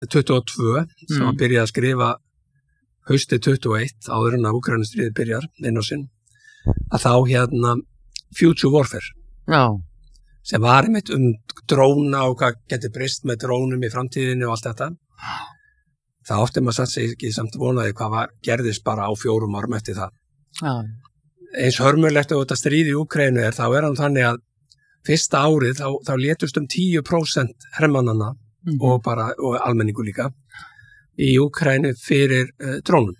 22 sem hann byrjaði að skrifa haustið 21 áður en að Úkraínustríðið byrjar inn á sinn, að þá Future Warfare sem var einmitt dróna og hvað getur breyst með drónum í framtíðinni og allt þetta. Það átti maður satt sig ekki samt vonaði hvað gerðist bara á 4 árum eftir það. Eins hörmulegt og þetta stríð í Úkraínu þá hann þannig að fyrsta árið þá létust 10% hermannanna og almenningu líka í Úkraínu fyrir drónum.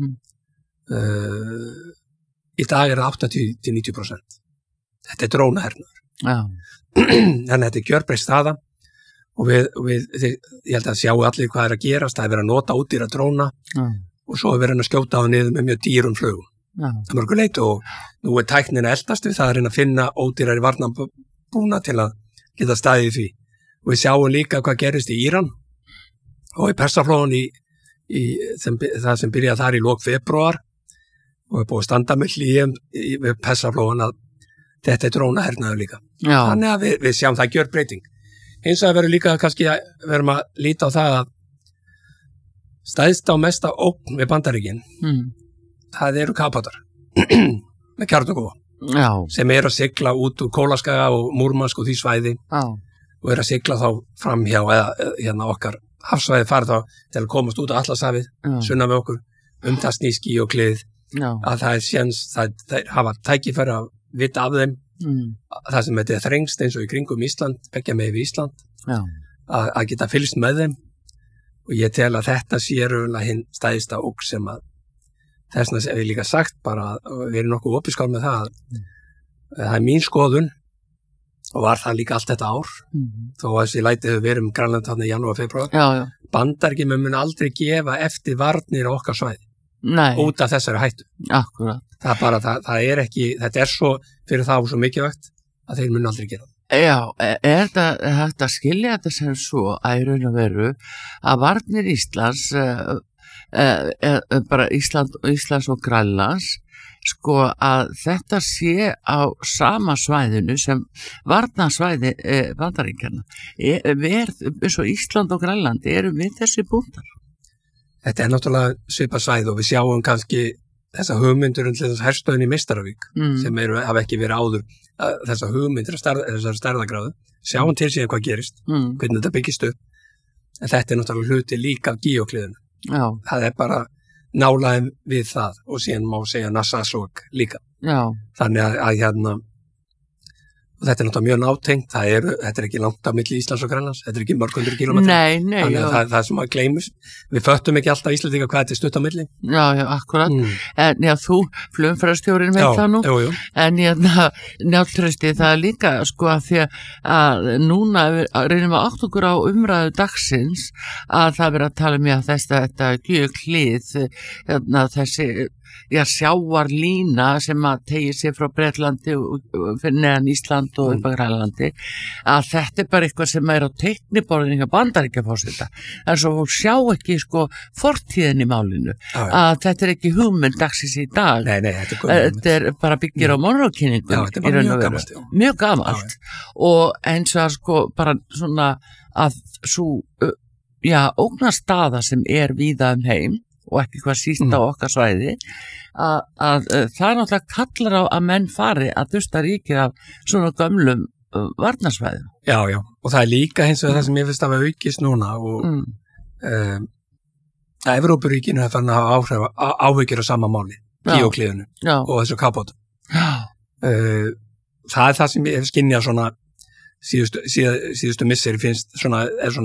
Í dag það 80-90%. Þetta drónahernaður. Þannig að þetta gjörbreytt staða og við ég held að sjáu allir hvað að gerast. Það verið að nota ódýra dróna og svo verið að skjóta á niður með mjög dýrum flugum. Það mörgu leyti og nú tæknin að eldast við það að reyna að finna ódýrari varnarbúna til að geta staðið í því. Og við sjáum líka hvað gerist í Íran og í Persaflóan það sem byrjaði þar í lok febrúar og búið að standa með hlýjum við Persaflóan að þetta drónahernaður líka. Þannig að við sjáum það gjör breyting. Hins vegar verður líka kannski verðum að líta á það að stæðsta og mesta ógn við Bandaríkin það eru kafbátar með kjarnorkuvopn sem að sigla út úr Kólaskaga og Múrmansk og því svæði og að sigla þá fram hjá eða okkar hafsvæði farið þá til að komast út á Atlantshafið sunnan við okkur það snýski og klið að það séns það hafa tækifæri að vita af þeim það sem þetta þrengst eins og í kringum Ísland beggja megin við Ísland að geta fylgst með þeim og ég tel að þetta sé raunlega hinn stæðsta ógn sem að þessna sem við líka sagt bara og við erum nokkuð opiskál með það það mín skoðun og var það líka allt þetta ár þó að þessi læti hefur verið Grænland þarna í janúar, febrúar Bandaríkin mun aldrei gefa eftir varnir á okkar svæði út af þessari hættu. Akkurat. Það er ekki, þetta er svo fyrir þá svo mikilvægt að þeir mun aldrei gera það. Já, er þetta hægt að skilja þetta sem svo að í raun og veru að varnir Íslands bara Íslands og Grænlands sko að þetta sé á sama svæðinu sem varnarsvæði Bandaríkjanna. Eins og Ísland og Grænland erum við þessi punktar? Þetta er náttúrulega svipað svæði og við sjáum kannski þessa hugmyndur þess herstöðin í Meistaravík sem hafa ekki verið áður þessa hugmyndur þessar stærðagráðu sjáum til síðan hvað gerist hvernig þetta byggist upp en þetta er náttúrulega hluti líka af gíókliðinu það er bara nálægum við það og síðan má segja Nassasók líka þannig að og þetta er náttúrulega mjög nátengt þetta er ekki langt á milli Íslands og Grænlands þetta er ekki mörg 100 kilometrar þannig að það sem að gleymist við föttum ekki alltaf Íslandinga hvað þetta er stutt á milli akkurat en þú, flugumferðarstjórinn veit það nú en Njáll-Trausti það er líka sko að því að núna reynum að átt okkur á umræðu dagsins að það verið að tala um þetta gjöklið þessi sjávarlína sem að tegir sig frá Bretlandi fyrir neðan Ísland og upp á Grænlandi að þetta er bara eitthvað sem er á teikniborðinu Bandaríkjaforseta en svo sjá ekki sko fortíðin í málinu að þetta er ekki hugmynd dagsins í dag þetta er bara byggir á monrókynningum þetta er bara mjög gamalt og eins og sko bara svona að svo ógnarstaða sem er víða heim og ekki hvað síst á okkar svæði að það náttúrulega kallar á að menn fari að dusta ríkið af svona gömlum varnarsvæðum. Já, og það er líka hins vegar það sem ég finnst að vera aukist núna og að Evrópuríkinu er farin að hafa áhyggjur á sama máli, gíókliðinu og þessu kafbátum. Það er það sem ég hef skynjað svona síðustu misseri finnst svona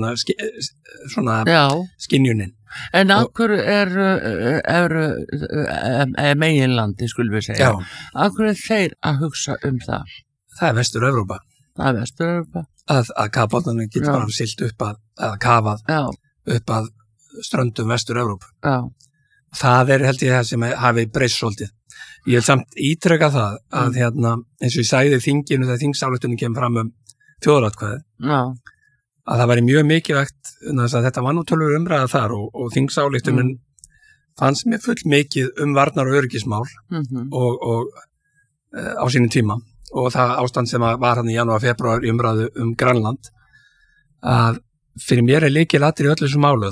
skynjunin. En af hverju er meginlandi, skulum við segja. Af hverju er þeir að hugsa um það? Það er Vestur-Evrópa. Að kafbátarnir getur bara siglt upp að kafað upp að ströndum Vestur-Evrópu. Það er held ég það sem hafi breyst svolítið. Ég vil samt ítreka það að eins og ég sagði þinginu þegar þingsályftunin kemur fram þjóðaratkvæði að það væri mjög mikilvægt að þetta var nú tölur umræða þar og þingsályftunin fannst mér full mikið varnar og öryggismál og á sínum tíma og það ástand sem var hann í janúar, febrúar í umræðu Grænland að fyrir mér er lykilatriði í öllu þessu málu,